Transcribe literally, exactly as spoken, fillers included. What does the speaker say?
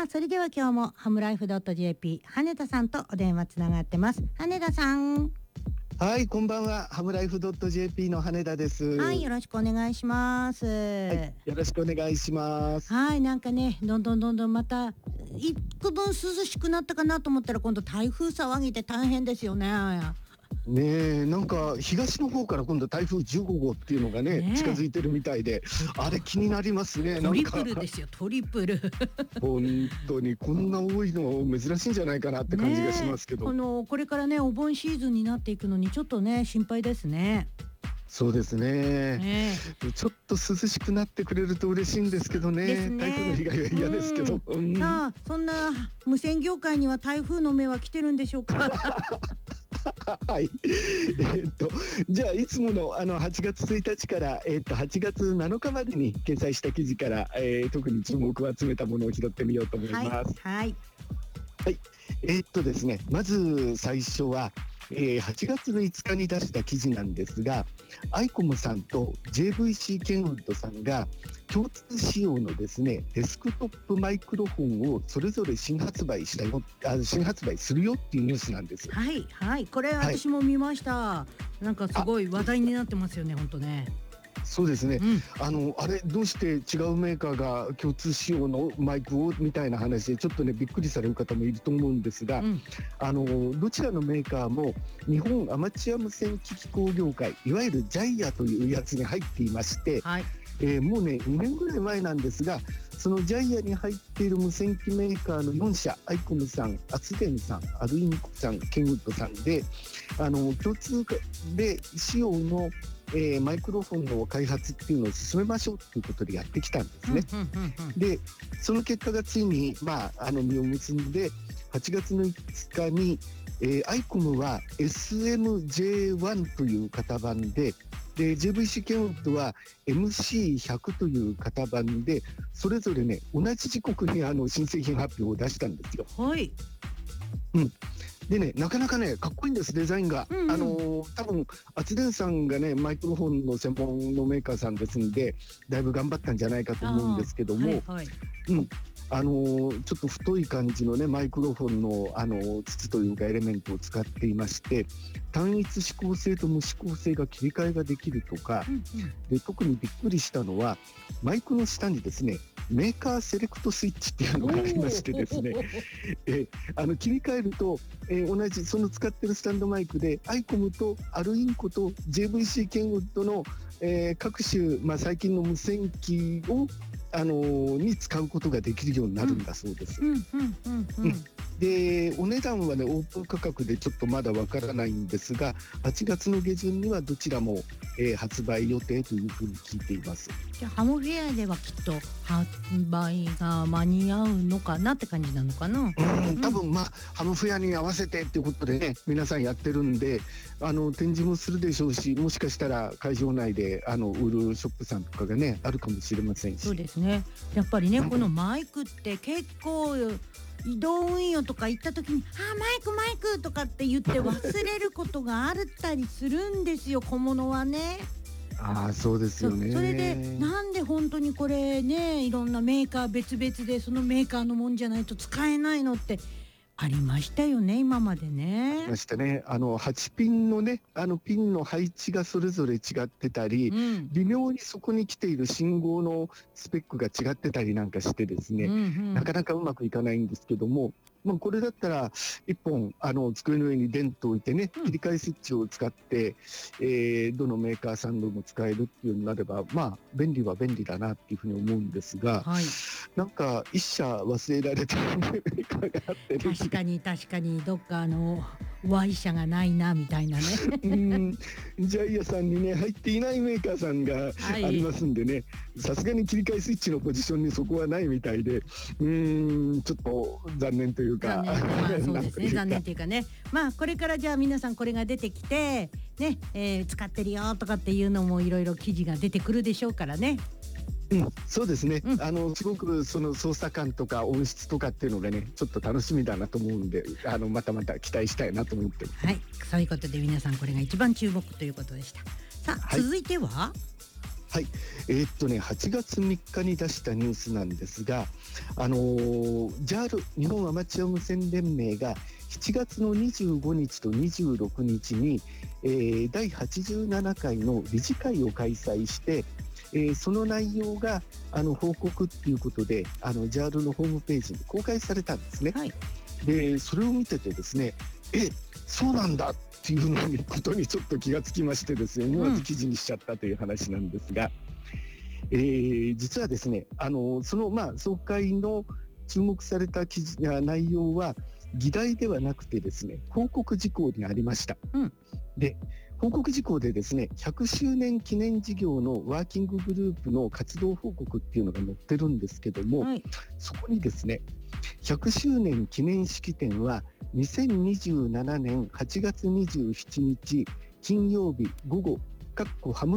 あそれでは今日もハムライフ .jp 羽田さんとお電話つながってます。羽田さん。 はい、こんばんは。ハムライフ .jp の羽田です。 はい、よろしくお願いします。はい、よろしくお願いします。 はい、なんかね、どんどんどんどんまた一分涼しくなったかなと思ったら今度台風騒ぎで大変ですよね。 ねえ、なんか東の方から今度台風じゅうごごうっていうのが ね, ね近づいてるみたいで、あれ気になりますね。 トリプルですよ、トリプル本当にこんな多いの珍しいんじゃないかなって感じがしますけど、 ね、このこれからねお盆シーズンになっていくのにちょっとね心配ですね。 そうですね、ねちょっと涼しくなってくれると嬉しいんですけど ね, ね台風の被害は嫌ですけど、 うんうん、さあそんな無線業界には台風の目は来てるんでしょうかはい、えー、っとじゃあいつものあのはちがつついたちから、えー、っとはちがつなのかまでに掲載した記事から、えー、特に注目を集めたものを拾ってみようと思います。 はい、はいはい、えー、っとですねまず最初は、えー、はちがつのいつかに出した記事なんですが、アイコムさんと ジェイブイシー ケンウッドさんが共通仕様のですねデスクトップマイクロフォンをそれぞれ新発売したよあ新発売するよっていうニュースなんです。 はいはい、これ私も見ました、はい、なんかすごい話題になってますよね本当ね。 そうですね、うん、あのあれどうして違うメーカーが共通仕様のマイクをみたいな話でちょっとねびっくりされる方もいると思うんですが、うん、あのどちらのメーカーも日本アマチュア無線機器工業会いわゆるジャイアというやつに入っていまして、はいえー、もうねにねんぐらい前なんですが、そのジャイアに入っている無線機メーカーのよんしゃ、アイコムさん、アツデンさん、アルインコさん、ケンウッドさんであの共通で仕様のえー、マイクロフォンの開発っていうのを進めましょうということでやってきたんですね。うんうんうんうん、でその結果がついに、まあ、あの実を結んではちがつのいつかに、えー、アイコムは エスエムジェイワン という型番でで ジェイブイシー ケンウッドは エムシーひゃく という型番でそれぞれね同じ時刻にあの新製品発表を出したんですよ。 はい、 うんでね、なかなかねかっこいいんですデザインが、うんうん、あの多分アツデンさんがねマイクロフォンの専門のメーカーさんですんでだいぶ頑張ったんじゃないかと思うんですけども、はいはいうん、あのちょっと太い感じのねマイクロフォンのあの筒というかエレメントを使っていまして単一指向性と無指向性が切り替えができるとか、うんうん、で特にびっくりしたのはマイクの下にですねメーカーセレクトスイッチっていうのがありましてですねえあの切り替えると、えー、同じその使ってるスタンドマイクでアイコムとアルインコと ジェイブイシー ケンウッドの、えー、各種、まあ、最近の無線機をあのー、に使うことができるようになるんだそうです。でお値段はねオープン価格でちょっとまだわからないんですがはちがつの下旬にはどちらも、えー、発売予定というふうに聞いています。 じゃあハムフェアではきっと発売が間に合うのかなって感じなのかな。 うん多分まあ、うん、ハムフェアに合わせてっていうことでね皆さんやってるんであの展示もするでしょうしもしかしたら会場内であの売るショップさんとかがねあるかもしれませんし。 そうですねやっぱりね、うん、このマイクって結構移動運用とか行った時にあマイクマイクとかって言って忘れることがあったりするんですよ小物はね。 あそうですよね。 そ, それでなんで本当にこれねいろんなメーカー別々でそのメーカーのもんじゃないと使えないのってありましたよね今までね。 ありましたね。あのはちピンのねあのピンの配置がそれぞれ違ってたり、うん、微妙にそこに来ている信号のスペックが違ってたりなんかしてですね、うんうん、なかなかうまくいかないんですけどもまあ、これだったらいっぽんあの机の上に電灯を置いてね、うん、切り替えスイッチを使って、えー、どのメーカーさんでも使えるっていうようになればまあ便利は便利だなっていうふうに思うんですが、はい、なんか一社忘れられたメーカーがあってね確かに確かにどっかあの Y 社がないなみたいなねうんジャイアさんにね入っていないメーカーさんがありますんでねさすがに切り替えスイッチのポジションにそこはないみたいでうーんちょっと残念というか残念、まあ、そうですね残念というかねまあこれからじゃあ皆さんこれが出てきてね、えー、使ってるよとかっていうのもいろいろ記事が出てくるでしょうからね。 うん、そうですね、うん、あのすごくその操作感とか音質とかっていうのがねちょっと楽しみだなと思うんであのまたまた期待したいなと思ってます。 はいそういうことで皆さんこれが一番注目ということでした。さあ、はい、続いてははい、えーっとね、はちがつみっかに出したニュースなんですが、あのー、ジャール 日本アマチュア無線連盟がしちがつのにじゅうごにちとにじゅうろくにちに、えー、だいはちじゅうななかいの理事会を開催して、えー、その内容があの報告っていうことで、あの ジャール のホームページに公開されたんですね。 はい、 でそれを見ててですね、えそうなんだっていうのにことにちょっと気がつきましてですね、思わず記事にしちゃったという話なんですが、うん、えー、実はですね、あのそのまあ総会の注目された記事や内容は議題ではなくてですね、報告事項にありました。 うん、 で報告事項でですね、ひゃくしゅうねん記念事業のワーキンググループの活動報告っていうのが載ってるんですけども、 はい、 そこにですね、ひゃくしゅうねん記念式典はにせんにじゅうななねんはちがつにじゅうしちにち金曜日午後（ハム